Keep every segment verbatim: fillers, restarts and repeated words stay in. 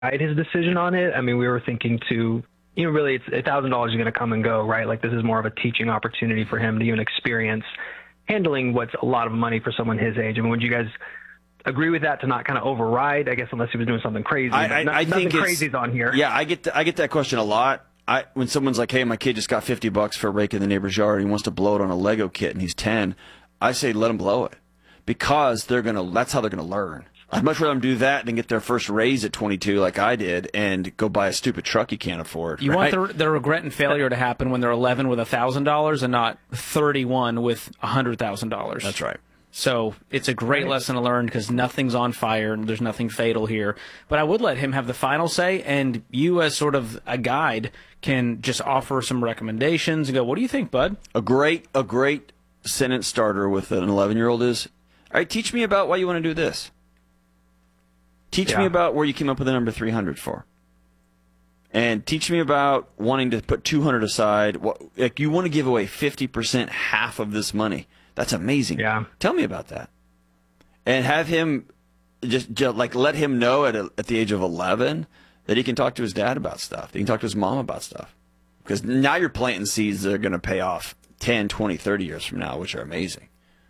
his decision on it. I mean, we were thinking to, you know, really, it's a thousand dollars is going to come and go, right? Like this is more of a teaching opportunity for him to even experience handling what's a lot of money for someone his age. I mean, would you guys agree with that to not kind of override? I guess unless he was doing something crazy. I, I, not, I think crazy's on here. Yeah, I get the, I get that question a lot. I when someone's like, "Hey, my kid just got fifty bucks for a rake in the neighbor's yard, and he wants to blow it on a Lego kit, and he's ten," I say, let him blow it, because they're gonna. That's how they're gonna learn. I'd much rather them do that than get their first raise at twenty-two, like I did, and go buy a stupid truck you can't afford. You right? want the, the regret and failure to happen when they're eleven with a thousand dollars and not thirty-one with a hundred thousand dollars. That's right. So it's a great lesson to learn because nothing's on fire and there's nothing fatal here. But I would let him have the final say, and you, as sort of a guide, can just offer some recommendations and go, "What do you think, bud?" A great, a great sentence starter with an eleven-year-old is, "All right, teach me about why you want to do this. Teach yeah. me about where you came up with the number three hundred for. And teach me about wanting to put two hundred aside. What, like you want to give away fifty percent, half of this money. That's amazing. Yeah. Tell me about that." And have him just, just like let him know at, a, at the age of eleven that he can talk to his dad about stuff. He can talk to his mom about stuff. Because now you're planting seeds that are going to pay off ten, twenty, thirty years from now, which are amazing.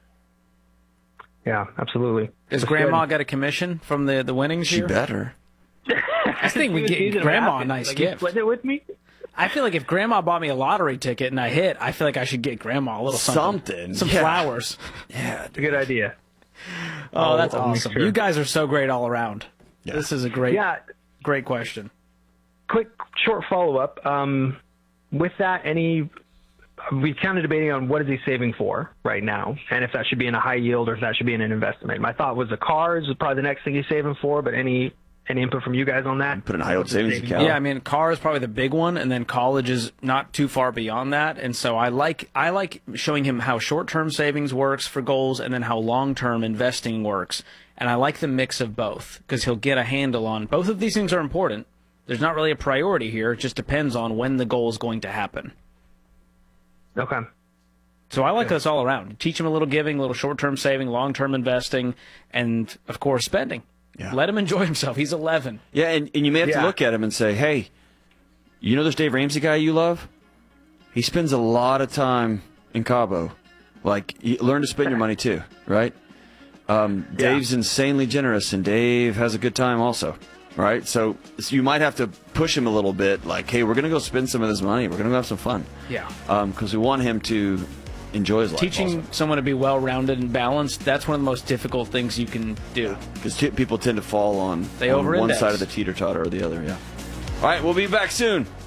Yeah, absolutely. Does That's Grandma good. get a commission from the, the winnings She here? better. I think we Season get Grandma happen. a nice like, you gift. split it with me? I feel like if Grandma bought me a lottery ticket and I hit, I feel like I should get Grandma a little something. Something. Some Yeah. flowers. Yeah. It's a good idea. Oh, that's I'll make awesome. sure. You guys are so great all around. Yeah. This is a great, Yeah. great question. Quick, short follow-up. Um, with that, any we kind of debating on what is he saving for right now, and if that should be in a high yield or if that should be in an investment. My thought was the cars is probably the next thing he's saving for, but any any input from you guys on that? Put in a high yield savings account. Yeah, I mean, car is probably the big one, and then college is not too far beyond that. And so I like I like showing him how short-term savings works for goals, and then how long-term investing works. And I like the mix of both because he'll get a handle on both of these things are important. There's not really a priority here; it just depends on when the goal is going to happen. Okay. So I like this all around. Teach him a little giving, a little short-term saving, long-term investing, and of course spending. Yeah. Let him enjoy himself. He's eleven. Yeah, and, and you may have Yeah. to look at him and say, "Hey, you know this Dave Ramsey guy you love? He spends a lot of time in Cabo. Like, you learn to spend your money too, right? Um, Yeah. Dave's insanely generous, and Dave has a good time also, right? So, so you might have to push him a little bit, like, hey, we're going to go spend some of this money. We're going to have some fun. Yeah. Because we want him to enjoy his life. Teaching someone to be well-rounded and balanced, that's one of the most difficult things you can do. Because people tend to fall on, They on one over-index. side of the teeter-totter or the other, yeah. All right, we'll be back soon.